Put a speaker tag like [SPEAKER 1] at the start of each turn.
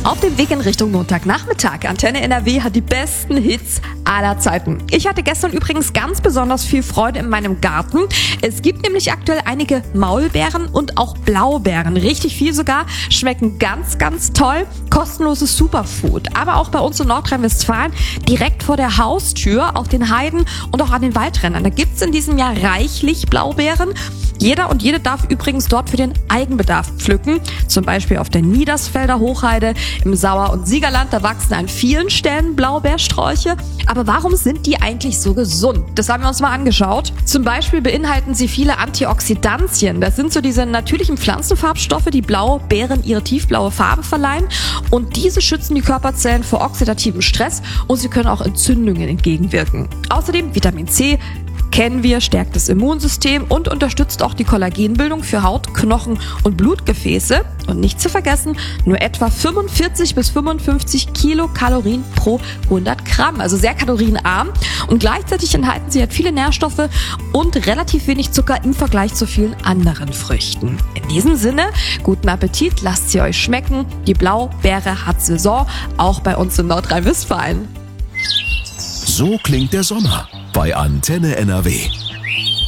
[SPEAKER 1] Auf dem Weg in Richtung Montagnachmittag. Antenne NRW hat die besten Hits aller Zeiten. Ich hatte gestern übrigens ganz besonders viel Freude in meinem Garten. Es gibt nämlich aktuell einige Maulbeeren und auch Blaubeeren. Richtig viel sogar. Schmecken ganz, ganz toll. Kostenloses Superfood. Aber auch bei uns in Nordrhein-Westfalen direkt vor der Haustür, auf den Heiden und auch an den Waldrändern. Da gibt's in diesem Jahr reichlich Blaubeeren. Jeder und jede darf übrigens dort für den Eigenbedarf pflücken. Zum Beispiel auf der Niedersfelder Hochheide, im Sauer- und Siegerland. Da wachsen an vielen Stellen Blaubeersträuche. Aber warum sind die eigentlich so gesund? Das haben wir uns mal angeschaut. Zum Beispiel beinhalten sie viele Antioxidantien. Das sind so diese natürlichen Pflanzenfarbstoffe, die Blaubeeren ihre tiefblaue Farbe verleihen. Und diese schützen die Körperzellen vor oxidativem Stress und sie können auch Entzündungen entgegenwirken. Außerdem Vitamin C, kennen wir, stärkt das Immunsystem und unterstützt auch die Kollagenbildung für Haut, Knochen und Blutgefäße. Und nicht zu vergessen, nur etwa 45 bis 55 Kilokalorien pro 100 Gramm. Also sehr kalorienarm. Und gleichzeitig enthalten sie halt viele Nährstoffe und relativ wenig Zucker im Vergleich zu vielen anderen Früchten. In diesem Sinne, guten Appetit, lasst sie euch schmecken. Die Blaubeere hat Saison, auch bei uns in Nordrhein-Westfalen.
[SPEAKER 2] So klingt der Sommer bei Antenne NRW.